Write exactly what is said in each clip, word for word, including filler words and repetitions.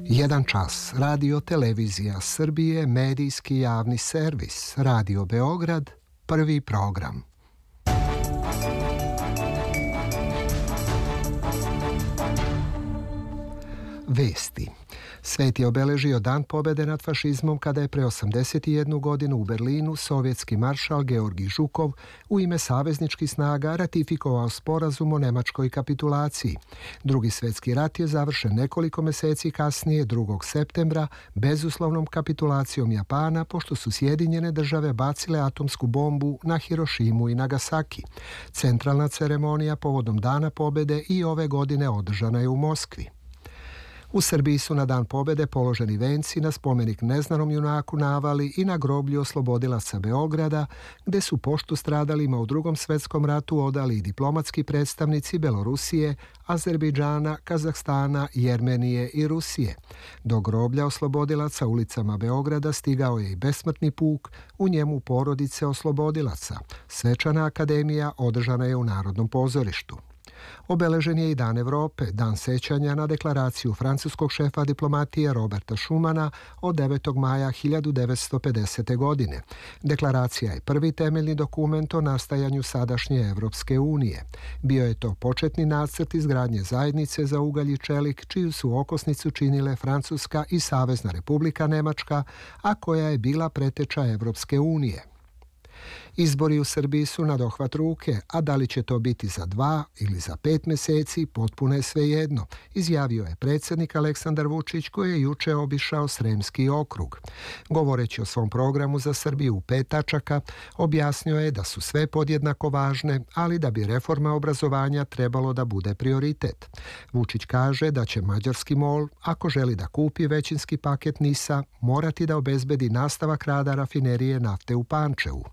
Jedan čas, radio televizija Srbije, medijski javni servis, Radio Beograd, prvi program. Vesti. Svet je obeležio Dan pobjede nad fašizmom kada je pre osamdeset jednu godinu u Berlinu sovjetski maršal Georgij Žukov u ime savezničkih snaga ratifikovao sporazum o nemačkoj kapitulaciji. Drugi svjetski rat je završen nekoliko mjeseci kasnije, drugog septembra, bezuslovnom kapitulacijom Japana, pošto su Sjedinjene države bacile atomsku bombu na Hirošimu i Nagasaki. Centralna ceremonija povodom Dana pobjede i ove godine održana je u Moskvi. U Srbiji su na Dan pobjede položeni venci na spomenik neznanom junaku Navali i na groblju oslobodilaca Beograda, gde su poštu stradalima u Drugom svjetskom ratu odali i diplomatski predstavnici Belorusije, Azerbejdžana, Kazahstana, Jermenije i Rusije. Do groblja oslobodilaca ulicama Beograda stigao je i besmrtni puk, u njemu porodice oslobodilaca. Svečana akademija održana je u Narodnom pozorištu. Obeležen je i Dan Evrope, dan sećanja na deklaraciju francuskog šefa diplomatije Roberta Schumana od devetog maja hiljadu devetsto pedesete. godine. Deklaracija je prvi temeljni dokument o nastajanju sadašnje Evropske unije. Bio je to početni nacrt izgradnje zajednice za ugalj i čelik, čiju su okosnicu činile Francuska i Savezna Republika Nemačka, a koja je bila preteča Evropske unije. Izbori u Srbiji su na dohvat ruke, a da li će to biti za dva ili za pet mjeseci, potpuno je svejedno, izjavio je predsjednik Aleksandar Vučić, koji je juče obišao Sremski okrug. Govoreći o svom programu za Srbiju u pet tačaka, objasnio je da su sve podjednako važne, ali da bi reforma obrazovanja trebalo da bude prioritet. Vučić kaže da će mađarski MOL, ako želi da kupi većinski paket NIS-a, morati da obezbedi nastavak rada rafinerije nafte u Pančevu.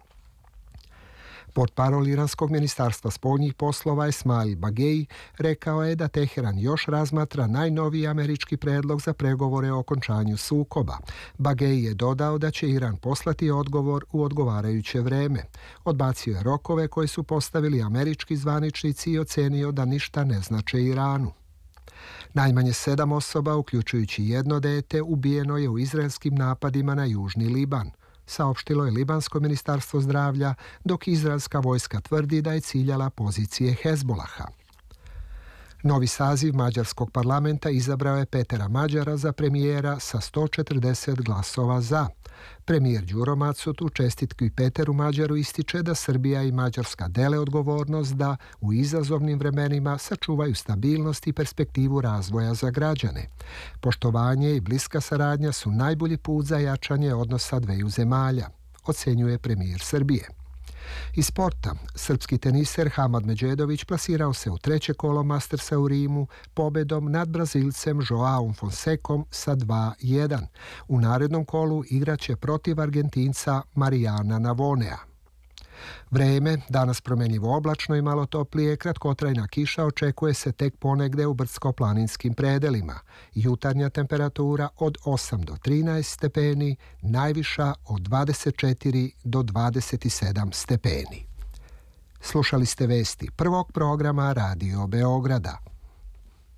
Portparol iranskog ministarstva spoljnih poslova Esmail Bagej rekao je da Teheran još razmatra najnoviji američki predlog za pregovore o okončanju sukoba. Bagej je dodao da će Iran poslati odgovor u odgovarajuće vreme. Odbacio je rokove koje su postavili američki zvaničnici i ocenio da ništa ne znače Iranu. Najmanje sedam osoba, uključujući jedno dete, ubijeno je u izraelskim napadima na južni Liban, saopštilo je Libansko ministarstvo zdravlja, dok izraelska vojska tvrdi da je ciljala pozicije Hezbolaha. Novi saziv mađarskog parlamenta izabrao je Petera Mađara za premijera sa sto četrdeset glasova za. Premijer Đuro Macut u čestitki Peteru Mađaru ističe da Srbija i Mađarska dele odgovornost da u izazovnim vremenima sačuvaju stabilnost i perspektivu razvoja za građane. Poštovanje i bliska saradnja su najbolji put za jačanje odnosa dveju zemalja, ocenjuje premijer Srbije. Iz sporta, srpski teniser Hamad Međedović plasirao se u treće kolo Mastersa u Rimu pobedom nad Brazilcem Joaom Fonsecom sa dva jedan. U narednom kolu igraće protiv Argentinca Marijana Navonea. Vreme, danas promjenjivo oblačno i malo toplije, kratkotrajna kiša očekuje se tek ponegde u brdsko-planinskim predelima. Jutarnja temperatura od osam do trinaest stepeni, najviša od dvadeset četiri do dvadeset sedam stepeni. Slušali ste vesti prvog programa Radio Beograda.